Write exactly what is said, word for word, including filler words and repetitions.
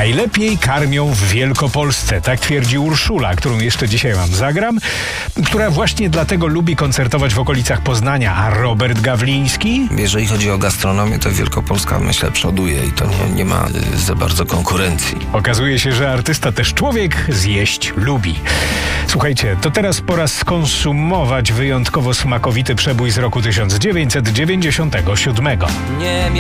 najlepiej karmią w Wielkopolsce. Tak twierdzi Urszula, którą jeszcze dzisiaj wam zagram, która właśnie dlatego lubi koncertować w okolicach Poznania. A Robert Gawliński? Jeżeli chodzi o gastronomię, to Wielkopolska, myślę, przoduje i to nie, nie ma y, za bardzo konkurencji. Okazuje się, że artysta też człowiek, zjeść lubi. Słuchajcie, to teraz pora skonsumować wyjątkowo smakowity przebój z roku tysiąc dziewięćset dziewięćdziesiątego siódmego. Nie